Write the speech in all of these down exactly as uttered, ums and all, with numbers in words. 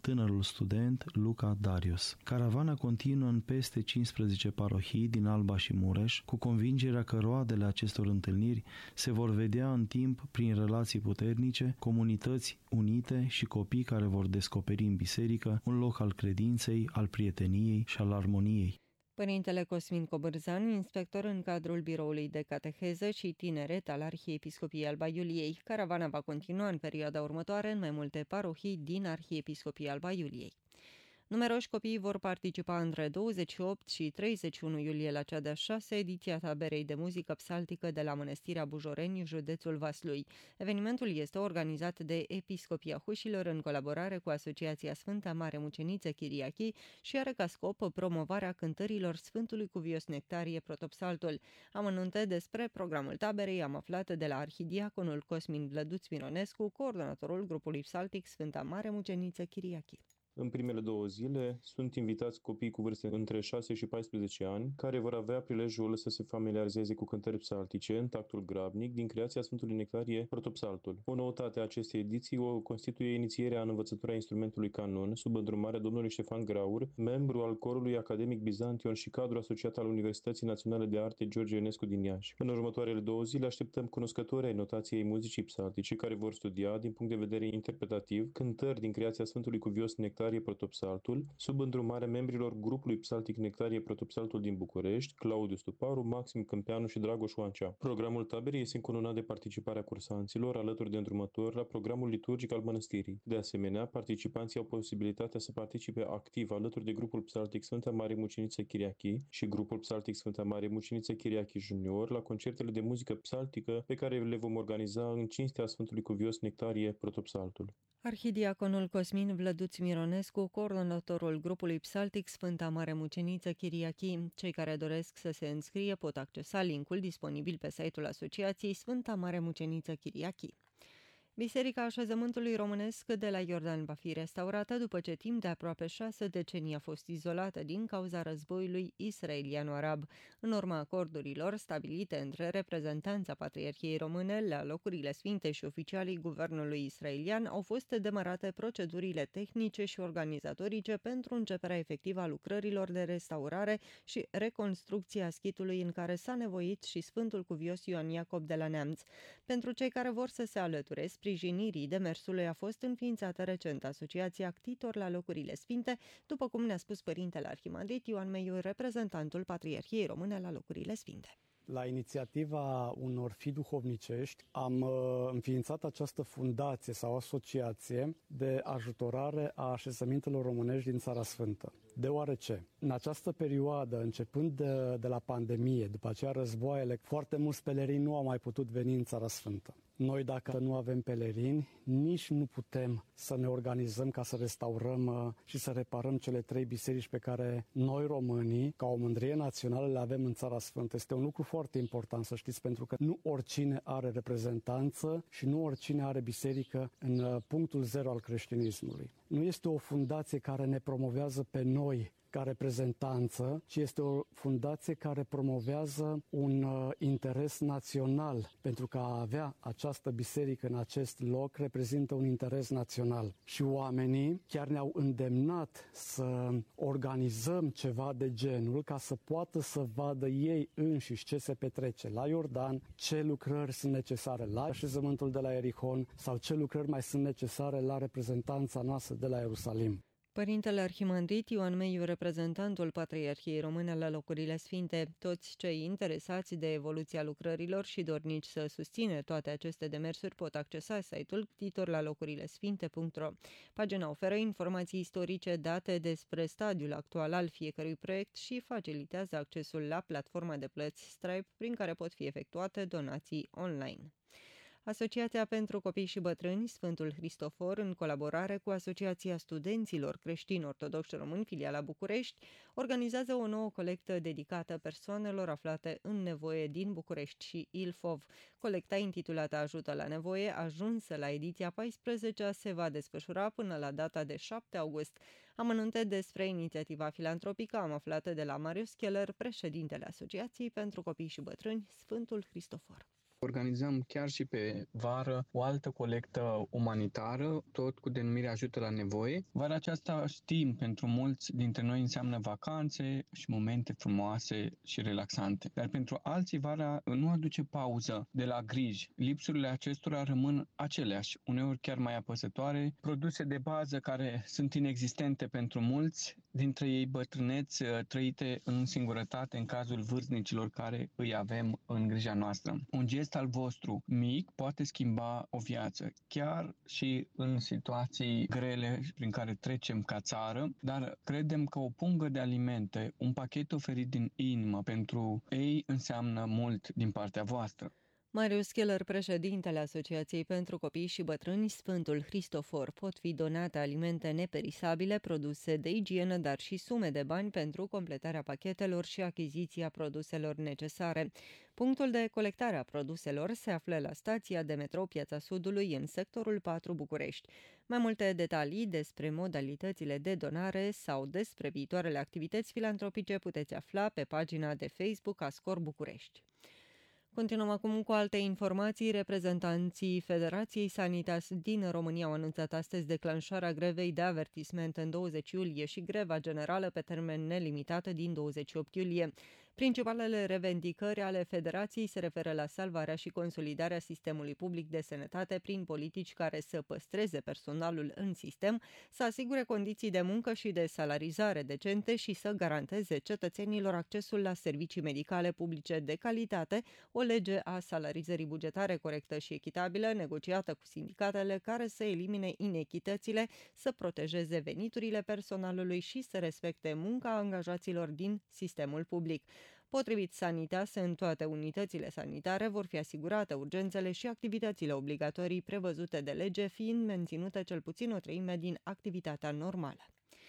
tânărul student Luca Darius. Caravana continuă în peste cincisprezece parohii din Alba și Mureș, cu convingerea că roadele acestor întâlniri se vor vedea în timp prin relații puternice, comunități unite și copii care vor descoperi în biserică un loc al credinței, al prieteniei și al armoniei. Părintele Cosmin Cobârzan, inspector în cadrul biroului de cateheză și tineret al Arhiepiscopiei Alba Iuliei. Caravana va continua în perioada următoare în mai multe parohii din Arhiepiscopia Alba Iuliei. Numeroși copii vor participa între douăzeci și opt și treizeci și unu iulie la cea de-a șasea ediție a taberei de muzică psaltică de la Mănăstirea Bujoreni, județul Vaslui. Evenimentul este organizat de Episcopia Hușilor în colaborare cu Asociația Sfânta Mare Muceniță Chiriachi și are ca scop promovarea cântărilor Sfântului Cuvios Nectarie Protopsaltul. Amănunte despre programul taberei am aflat de la arhidiaconul Cosmin Vlăduț Mironescu, coordonatorul grupului psaltic Sfânta Mare Muceniță Chiriachi. În primele două zile sunt invitați copii cu vârste între șase și paisprezece ani, care vor avea prilejul să se familiarizeze cu cântări psaltice în tactul grabnic din creația Sfântului Nectarie Protopsaltul. O noutate a acestei ediții o constituie inițierea în învățătura instrumentului canon sub îndrumarea domnului Ștefan Graur, membru al corului academic Bizantion și cadru asociat al Universității Naționale de Arte George Ionescu din Iași. În următoarele două zile așteptăm cunoscători ai notației muzicii psaltice care vor studia din punct de vedere interpretativ cântări din creația Sfântului Cuvios Nectarie Protopsaltul, sub îndrumarea membrilor grupului psaltic Nectarie Protopsaltul din București, Claudiu Stuparu, Maxim Câmpeanu și Dragoș Oancea. Programul taberei este încununat de participarea cursanților alături de îndrumători la programul liturgic al mănăstirii. De asemenea, participanții au posibilitatea să participe activ alături de grupul psaltic Sfânta Mare Muceniță Chiriachi și grupul psaltic Sfânta Mare Muceniță Chiriachi Junior la concertele de muzică psaltică pe care le vom organiza în cinstea Sfântului Cuvios Nectarie Protopsaltul. Arhidiaconul Cosmin Vlăduț Mironescu, coordonatorul grupului psaltic Sfânta Mare Muceniță Chiriachi. Cei care doresc să se înscrie pot accesa linkul disponibil pe site-ul asociației Sfânta Mare Muceniță Chiriachi. Biserica Așezământului Românesc de la Iordan va fi restaurată după ce timp de aproape șase decenii a fost izolată din cauza războiului israeliano-arab. În urma acordurilor stabilite între reprezentanța Patriarhiei Române la locurile sfinte și oficialii guvernului israelian, au fost demarate procedurile tehnice și organizatorice pentru începerea efectivă a lucrărilor de restaurare și reconstrucție a schitului în care s-a nevoit și Sfântul Cuvios Ioan Iacob de la Neamț. Pentru cei care vor să se alăture sprijinirii demersului a fost înființată recent Asociația Actitor la Locurile Sfinte, după cum ne-a spus părintele arhimandrit Ioan Meiu, reprezentantul Patriarhiei Române la Locurile Sfinte. La inițiativa unor fii duhovnicești am uh, înființat această fundație sau asociație de ajutorare a așezămintelor românești din Țara Sfântă. Deoarece, în această perioadă, începând de, de la pandemie, după aceea războaiele, foarte mulți pelerini nu au mai putut veni în Țara Sfântă. Noi, dacă nu avem pelerini, nici nu putem să ne organizăm ca să restaurăm uh, și să reparăm cele trei biserici pe care noi, românii, ca o mândrie națională, le avem în Țara Sfântă. Este un lucru foarte important, să știți, pentru că nu oricine are reprezentanță și nu oricine are biserică în uh, punctul zero al creștinismului. Nu este o fundație care ne promovează pe noi ca reprezentanță, ci este o fundație care promovează un uh, interes național, pentru că a avea această biserică în acest loc reprezintă un interes național. Și oamenii chiar ne-au îndemnat să organizăm ceva de genul ca să poată să vadă ei înșiși ce se petrece la Iordan, ce lucrări sunt necesare la așezământul de la Ierihon sau ce lucrări mai sunt necesare la reprezentanța noastră de la Ierusalim. Părintele arhimandrit Ioan Meiu, reprezentantul Patriarhiei Române la Locurile Sfinte. Toți cei interesați de evoluția lucrărilor și dornici să susține toate aceste demersuri pot accesa site-ul ctitor la locurile sfinte punct ro. Pagina oferă informații istorice, date despre stadiul actual al fiecărui proiect și facilitează accesul la platforma de plăți Stripe, prin care pot fi efectuate donații online. Asociația pentru Copii și Bătrâni Sfântul Hristofor, în colaborare cu Asociația Studenților Creștini Ortodoxi Români, filiala București, organizează o nouă colectă dedicată persoanelor aflate în nevoie din București și Ilfov. Colecta intitulată Ajută la nevoie, ajunsă la ediția paisprezecea, se va desfășura până la data de șapte august. Amănunte despre inițiativa filantropică am aflat de la Marius Keller, președintele Asociației pentru Copii și Bătrâni Sfântul Hristofor. Organizăm chiar și pe vară o altă colectă umanitară, tot cu denumirea Ajută la Nevoie. Vara aceasta, știm, pentru mulți dintre noi înseamnă vacanțe și momente frumoase și relaxante. Dar pentru alții vara nu aduce pauză de la griji. Lipsurile acestora rămân aceleași, uneori chiar mai apăsătoare, produse de bază care sunt inexistente pentru mulți, dintre ei bătrâneți trăite în singurătate în cazul vârstnicilor care îi avem în grija noastră. Un gest al vostru mic poate schimba o viață, chiar și în situații grele prin care trecem ca țară, dar credem că o pungă de alimente, un pachet oferit din inimă pentru ei înseamnă mult din partea voastră. Marius Keller, președintele Asociației pentru Copii și Bătrâni Sfântul Hristofor, pot fi donate alimente neperisabile, produse de igienă, dar și sume de bani pentru completarea pachetelor și achiziția produselor necesare. Punctul de colectare a produselor se află la stația de metrou Piața Sudului, în sectorul patru București. Mai multe detalii despre modalitățile de donare sau despre viitoarele activități filantropice puteți afla pe pagina de Facebook a Scor București. Continuăm acum cu alte informații. Reprezentanții Federației Sanitas din România au anunțat astăzi declanșarea grevei de avertisment în douăzeci iulie și greva generală pe termen nelimitat din douăzeci și opt iulie. Principalele revendicări ale Federației se referă la salvarea și consolidarea sistemului public de sănătate prin politici care să păstreze personalul în sistem, să asigure condiții de muncă și de salarizare decente și să garanteze cetățenilor accesul la servicii medicale publice de calitate, o lege a salarizării bugetare corectă și echitabilă, negociată cu sindicatele, care să elimine inechitățile, să protejeze veniturile personalului și să respecte munca angajaților din sistemul public. Potrivit Sanitas, în toate unitățile sanitare vor fi asigurate urgențele și activitățile obligatorii prevăzute de lege, fiind menținute cel puțin o treime din activitatea normală.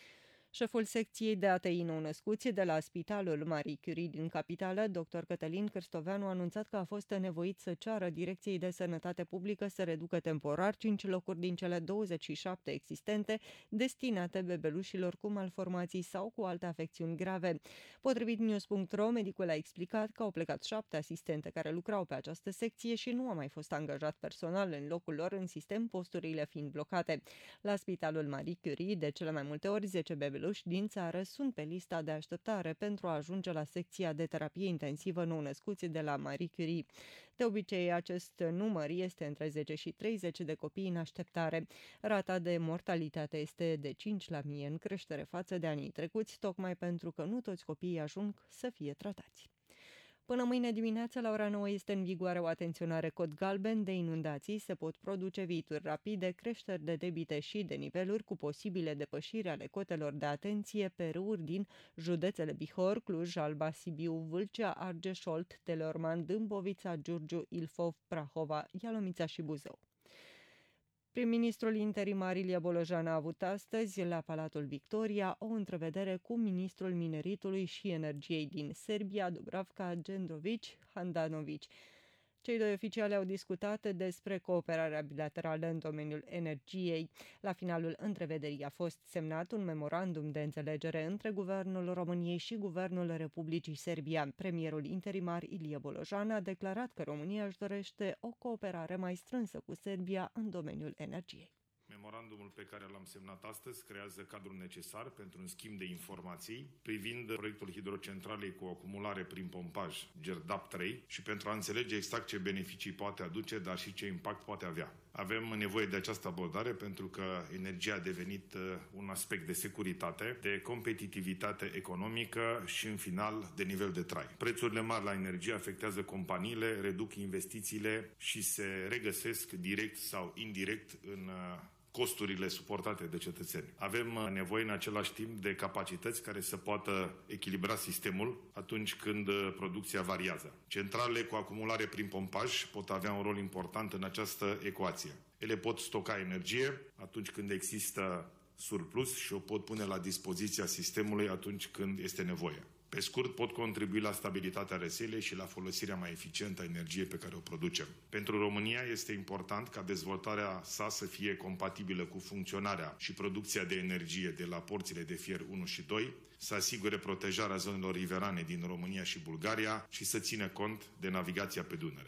Șeful secției de A T I nou-născuți de la Spitalul Marie Curie din capitală, doctor Cătălin Cârstoveanu, a anunțat că a fost nevoit să ceară Direcției de Sănătate Publică să reducă temporar cinci locuri din cele douăzeci și șapte existente destinate bebelușilor cu malformații sau cu alte afecțiuni grave. Potrivit news punct ro, medicul a explicat că au plecat șapte asistente care lucrau pe această secție și nu a mai fost angajat personal în locul lor în sistem, posturile fiind blocate. La Spitalul Marie Curie, de cele mai multe ori, zece bebeluși din țară sunt pe lista de așteptare pentru a ajunge la secția de terapie intensivă nou-născuți de la Marie Curie. De obicei, acest număr este între zece și treizeci de copii în așteptare. Rata de mortalitate este de cinci la mie, în creștere față de anii trecuți, tocmai pentru că nu toți copiii ajung să fie tratați. Până mâine dimineață, la ora nouă, este în vigoare o atenționare cod galben de inundații. Se pot produce viituri rapide, creșteri de debite și de niveluri, cu posibile depășiri ale cotelor de atenție pe râuri din județele Bihor, Cluj, Alba, Sibiu, Vâlcea, Argeș, Olt, Teleorman, Dâmbovița, Giurgiu, Ilfov, Prahova, Ialomița și Buzău. Prim-ministrul interimar Ilie Bolojan a avut astăzi la Palatul Victoria o întrevedere cu ministrul mineritului și energiei din Serbia, Dubravka Djendrović-Handanović. Cei doi oficiali au discutat despre cooperarea bilaterală în domeniul energiei. La finalul întrevederii a fost semnat un memorandum de înțelegere între Guvernul României și Guvernul Republicii Serbia. Premierul interimar Ilie Bolojan a declarat că România își dorește o cooperare mai strânsă cu Serbia în domeniul energiei. Memorandumul pe care l-am semnat astăzi creează cadrul necesar pentru un schimb de informații privind proiectul hidrocentralei cu acumulare prin pompaj Gerdap trei și pentru a înțelege exact ce beneficii poate aduce, dar și ce impact poate avea. Avem nevoie de această abordare pentru că energia a devenit un aspect de securitate, de competitivitate economică și, în final, de nivel de trai. Prețurile mari la energie afectează companiile, reduc investițiile și se regăsesc direct sau indirect în costurile suportate de cetățeni. Avem nevoie în același timp de capacități care să poată echilibra sistemul atunci când producția variază. Centralele cu acumulare prin pompaj pot avea un rol important în această ecuație. Ele pot stoca energie atunci când există surplus și o pot pune la dispoziția sistemului atunci când este nevoie. Pe scurt, pot contribui la stabilitatea rețelei și la folosirea mai eficientă a energiei pe care o producem. Pentru România este important ca dezvoltarea sa să fie compatibilă cu funcționarea și producția de energie de la porțile de fier unu și doi, să asigure protejarea zonelor riverane din România și Bulgaria și să țină cont de navigația pe Dunăre.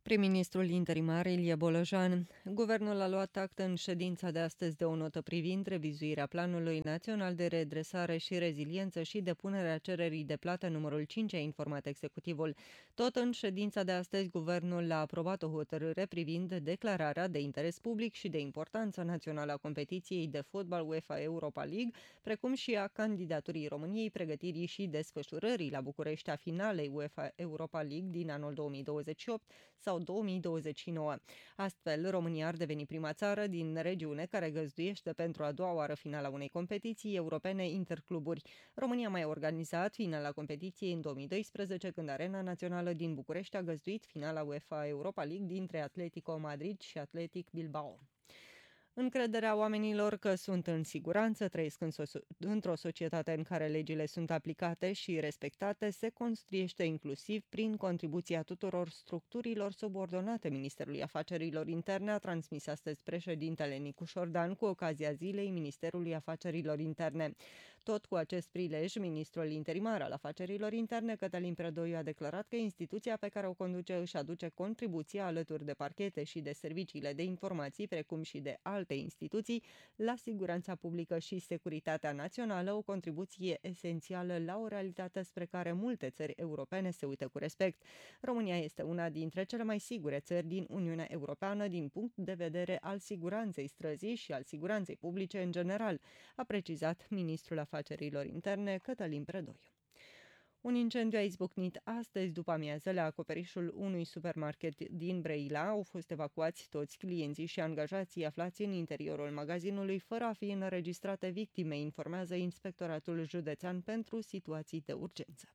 Prim-ministrul interimar Ilie Bolojan. Guvernul a luat act în ședința de astăzi de o notă privind revizuirea Planului Național de Redresare și Reziliență și depunerea cererii de plată numărul cinci, a informat executivul. Tot în ședința de astăzi, guvernul a aprobat o hotărâre privind declararea de interes public și de importanță națională a competiției de fotbal UEFA Europa League, precum și a candidaturii României, pregătirii și desfășurării la București a finalei UEFA Europa League din anul două mii douăzeci și opt sau două mii douăzeci și nouă. Astfel, România ar deveni prima țară din regiune care găzduiește pentru a doua oară finala unei competiții europene intercluburi. România a mai organizat finala competiției în două mii doisprezece, când Arena Națională din București a găzduit finala UEFA Europa League dintre Atletico Madrid și Athletic Bilbao. Încrederea oamenilor că sunt în siguranță, trăiesc în so- într-o societate în care legile sunt aplicate și respectate, se construiește inclusiv prin contribuția tuturor structurilor subordonate Ministerului Afacerilor Interne, a transmis astăzi președintele Nicu Șordan cu ocazia zilei Ministerului Afacerilor Interne. Tot cu acest prilej, ministrul interimar al Afacerilor Interne, Cătălin Predoiu, a declarat că instituția pe care o conduce își aduce contribuția alături de parchete și de serviciile de informații, precum și de alte instituții, la siguranța publică și securitatea națională, o contribuție esențială la o realitate spre care multe țări europene se uită cu respect. România este una dintre cele mai sigure țări din Uniunea Europeană din punct de vedere al siguranței străzii și al siguranței publice în general, a precizat ministrul Afacerilor Interne Cătălin Predoiu. Un incendiu a izbucnit astăzi după amiază la acoperișul unui supermarket din Brăila. Au fost evacuați toți clienții și angajații aflați în interiorul magazinului, fără a fi înregistrate victime, informează Inspectoratul Județean pentru Situații de Urgență.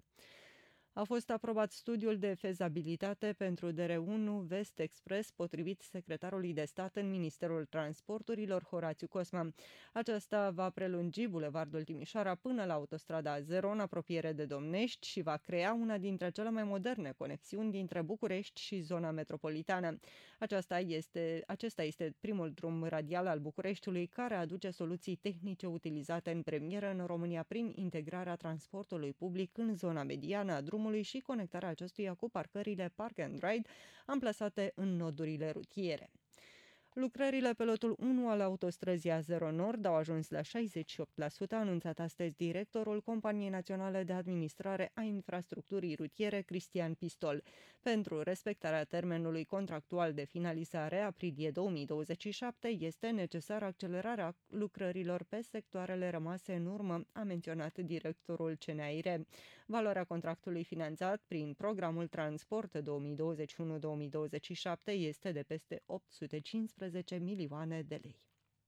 A fost aprobat studiul de fezabilitate pentru D R unu Vest Express, potrivit secretarului de stat în Ministerul Transporturilor, Horațiu Cosma. Aceasta va prelungi bulevardul Timișoara până la autostrada A zero în apropiere de Domnești și va crea una dintre cele mai moderne conexiuni dintre București și zona metropolitană. Aceasta este, acesta este primul drum radial al Bucureștiului care aduce soluții tehnice utilizate în premieră în România prin integrarea transportului public în zona mediană a drumului și conectarea acestuia cu parcările Park and Ride amplasate în nodurile rutiere. Lucrările pe lotul unu al autostrăzii A zero Nord au ajuns la șaizeci și opt la sută, a anunțat astăzi directorul Companiei Naționale de Administrare a Infrastructurii Rutiere, Cristian Pistol. Pentru respectarea termenului contractual de finalizare, aprilie două mii douăzeci și șapte, este necesară accelerarea lucrărilor pe sectoarele rămase în urmă, a menționat directorul C N A I R. Valoarea contractului finanțat prin programul Transport două mii douăzeci și unu două mii douăzeci și șapte este de peste opt sute cincisprezece milioane de lei.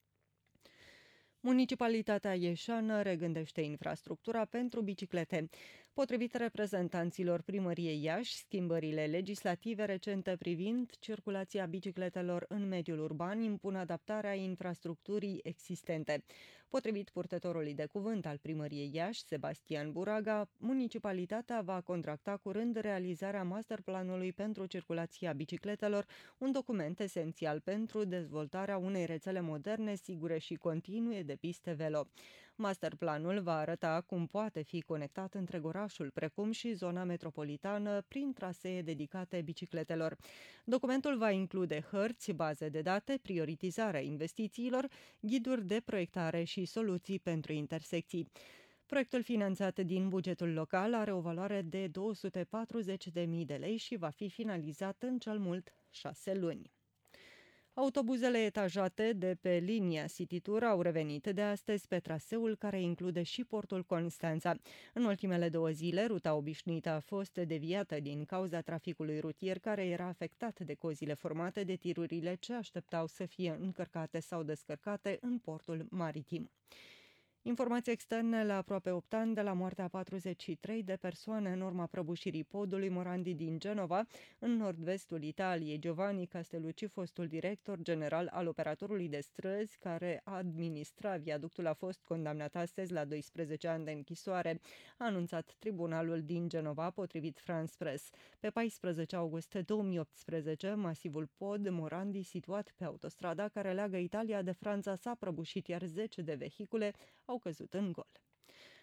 Municipalitatea Ieșeană regândește infrastructura pentru biciclete. Potrivit reprezentanților Primăriei Iași, schimbările legislative recente privind circulația bicicletelor în mediul urban impun adaptarea infrastructurii existente. Potrivit purtătorului de cuvânt al Primăriei Iași, Sebastian Buraga, municipalitatea va contracta curând realizarea masterplanului pentru circulația bicicletelor, un document esențial pentru dezvoltarea unei rețele moderne, sigure și continue de piste velo. Masterplanul va arăta cum poate fi conectat întreg orașul, precum și zona metropolitană, prin trasee dedicate bicicletelor. Documentul va include hărți, baze de date, prioritizarea investițiilor, ghiduri de proiectare și soluții pentru intersecții. Proiectul finanțat din bugetul local are o valoare de două sute patruzeci de mii de lei și va fi finalizat în cel mult șase luni. Autobuzele etajate de pe linia City Tour au revenit de astăzi pe traseul care include și portul Constanța. În ultimele două zile, ruta obișnuită a fost deviată din cauza traficului rutier care era afectat de cozile formate de tirurile ce așteptau să fie încărcate sau descărcate în portul maritim. Informații externe: la aproape opt ani de la moartea patruzeci și trei de persoane în urma prăbușirii podului Morandi din Genova, în nord-vestul Italiei, Giovanni Castellucci, fostul director general al operatorului de străzi care administra viaductul, a fost condamnat astăzi la doisprezece ani de închisoare, a anunțat tribunalul din Genova, potrivit France Press. Pe paisprezece august două mii optsprezece, masivul pod Morandi, situat pe autostrada care leagă Italia de Franța, s-a prăbușit, iar zece de vehicule au căzut în gol.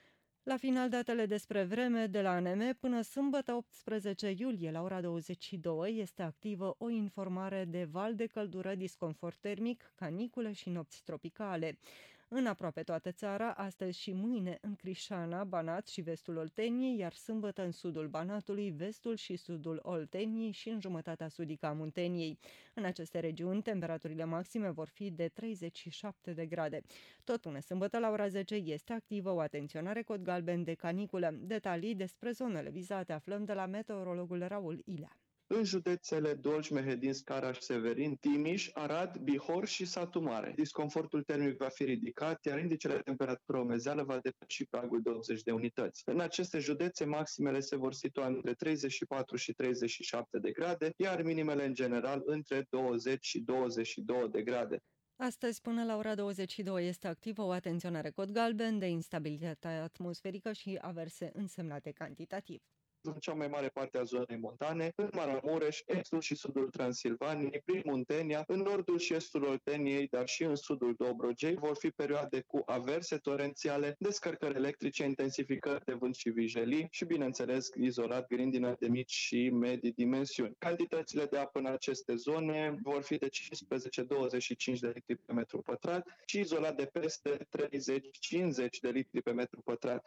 La final, datele despre vreme de la A N M. Până sâmbătă optsprezece iulie, la ora douăzeci și două, este activă o informare de val de căldură, disconfort termic, canicule și nopți tropicale. În aproape toată țara, astăzi și mâine în Crișana, Banat și vestul Olteniei, iar sâmbătă în sudul Banatului, vestul și sudul Olteniei și în jumătatea sudică a Munteniei. În aceste regiuni, temperaturile maxime vor fi de treizeci și șapte de grade. Tot până sâmbătă, la ora zece, este activă o atenționare cod galben de caniculă. Detalii despre zonele vizate aflăm de la meteorologul Raul Ilea. În județele Dolj, Mehedin, Scara și Severin, Timiș, Arad, Bihor și Satu Mare. Disconfortul termic va fi ridicat, iar indicele de temperatură omezeală va depăși pragul de optzeci de unități. În aceste județe, maximele se vor situa între treizeci și patru și treizeci și șapte de grade, iar minimele în general între douăzeci și douăzeci și două de grade. Astăzi, până la ora douăzeci și două, este activă o atenționare cod galben de instabilitate atmosferică și averse însemnate cantitativ. În cea mai mare parte a zonei montane, în Maramureș, estul și sudul Transilvaniei, prin Muntenia, în nordul și estul Olteniei, dar și în sudul Dobrogei, vor fi perioade cu averse torențiale, descărcări electrice, intensificări de vânt și vijelii și, bineînțeles, izolat grindină de mici și medii dimensiuni. Cantitățile de apă în aceste zone vor fi de cincisprezece douăzeci și cinci de litri pe metru pătrat și izolat de peste treizeci cincizeci de litri pe metru pătrat.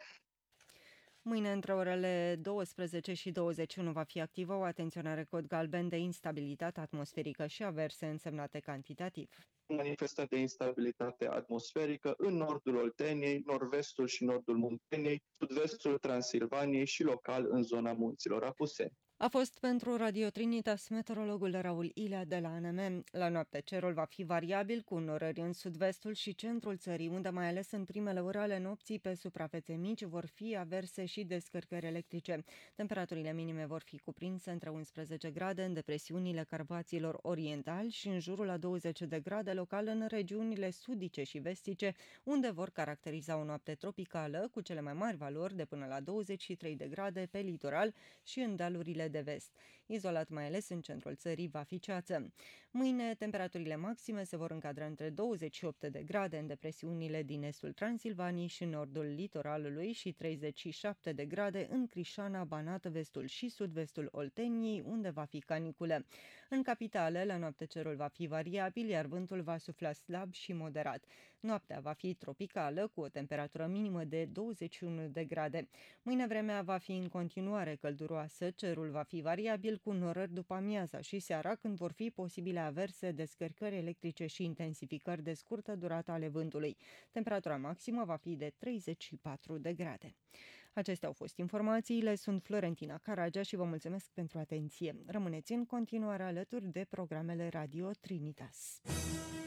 Mâine, între orele douăsprezece și douăzeci și unu, va fi activă o atenționare cod galben de instabilitate atmosferică și averse însemnate cantitativ. Manifestări de instabilitate atmosferică în nordul Olteniei, nord-vestul și nordul Munteniei, sud-vestul Transilvaniei și local în zona munților Apuseni. A fost pentru Radio Trinitas meteorologul Raul Ilea de la A N M. La noapte cerul va fi variabil cu norări în sud-vestul și centrul țării, unde mai ales în primele ore ale nopții pe suprafețe mici vor fi averse și descărcări electrice. Temperaturile minime vor fi cuprinse între unsprezece grade în depresiunile Carpaților Orientali și în jurul a douăzeci de grade local în regiunile sudice și vestice, unde vor caracteriza o noapte tropicală cu cele mai mari valori de până la douăzeci și trei de grade pe litoral și în dealurile de vest. Izolat mai ales în centrul țării va fi ceață. Mâine, temperaturile maxime se vor încadra între douăzeci și opt de grade în depresiunile din estul Transilvaniei și nordul litoralului și treizeci și șapte de grade în Crișana, Banat, vestul și sud-vestul Olteniei, unde va fi caniculă. În capitală, la noapte cerul va fi variabil, iar vântul va sufla slab și moderat. Noaptea va fi tropicală, cu o temperatură minimă de douăzeci și unu de grade. Mâine vremea va fi în continuare călduroasă, cerul va fi variabil cu norări după amiaza și seara, când vor fi posibile averse, descărcări electrice și intensificări de scurtă durată ale vântului. Temperatura maximă va fi de treizeci și patru de grade. Acestea au fost informațiile, sunt Florentina Caragea și vă mulțumesc pentru atenție. Rămâneți în continuare alături de programele Radio Trinitas.